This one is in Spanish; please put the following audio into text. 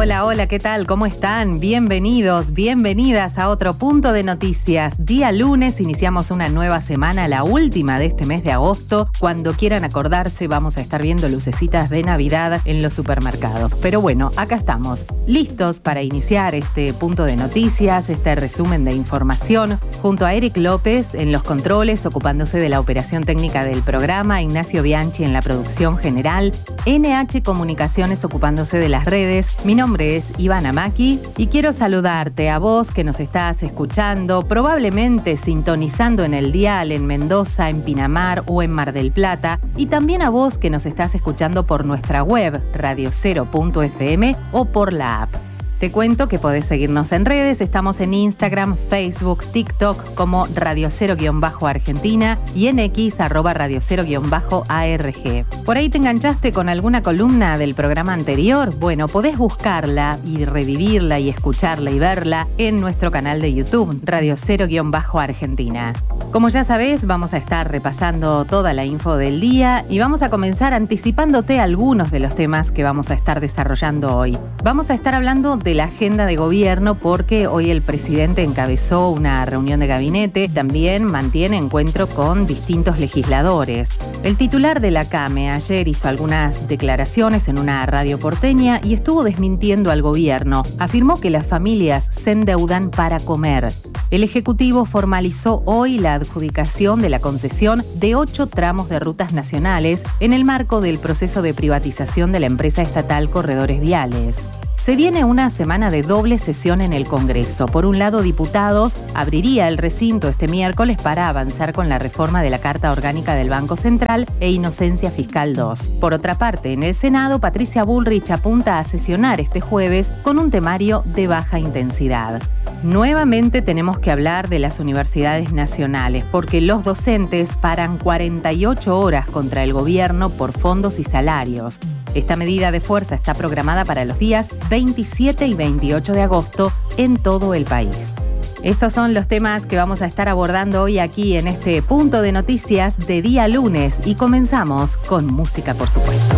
Hola, hola, ¿qué tal? ¿Cómo están? Bienvenidos, bienvenidas a otro punto de noticias. Día lunes, iniciamos una nueva semana, la última de este mes de agosto. Cuando quieran acordarse, vamos a estar viendo lucecitas de Navidad en los supermercados. Pero bueno, acá estamos, listos para iniciar este punto de noticias, este resumen de información, junto a Eric López en los controles, ocupándose de la operación técnica del programa, Ignacio Bianchi en la producción general, NH Comunicaciones ocupándose de las redes. Mi nombre es Ivana Maki y quiero saludarte a vos que nos estás escuchando, probablemente sintonizando en el dial en Mendoza, en Pinamar o en Mar del Plata, y también a vos que nos estás escuchando por nuestra web radiocero.fm o por la app. Te cuento que podés seguirnos en redes, estamos en Instagram, Facebook, TikTok como radiocero_argentina y en X @radiocero_ARG. ¿Por ahí te enganchaste con alguna columna del programa anterior? Bueno, podés buscarla y revivirla y escucharla y verla en nuestro canal de YouTube, radiocero_argentina. Como ya sabés, vamos a estar repasando toda la info del día y vamos a comenzar anticipándote algunos de los temas que vamos a estar desarrollando hoy. Vamos a estar hablando de la agenda de gobierno porque hoy el presidente encabezó una reunión de gabinete, también mantiene encuentros con distintos legisladores. El titular de la CAME ayer hizo algunas declaraciones en una radio porteña y estuvo desmintiendo al gobierno. Afirmó que las familias se endeudan para comer. El Ejecutivo formalizó hoy la adjudicación de la concesión de 8 tramos de rutas nacionales en el marco del proceso de privatización de la empresa estatal Corredores Viales. Se viene una semana de doble sesión en el Congreso. Por un lado, diputados abriría el recinto este miércoles para avanzar con la reforma de la Carta Orgánica del Banco Central e Inocencia Fiscal 2. Por otra parte, en el Senado, Patricia Bullrich apunta a sesionar este jueves con un temario de baja intensidad. Nuevamente tenemos que hablar de las universidades nacionales, porque los docentes paran 48 horas contra el gobierno por fondos y salarios. Esta medida de fuerza está programada para los días 27 y 28 de agosto en todo el país. Estos son los temas que vamos a estar abordando hoy aquí en este punto de noticias de día lunes y comenzamos con música, por supuesto.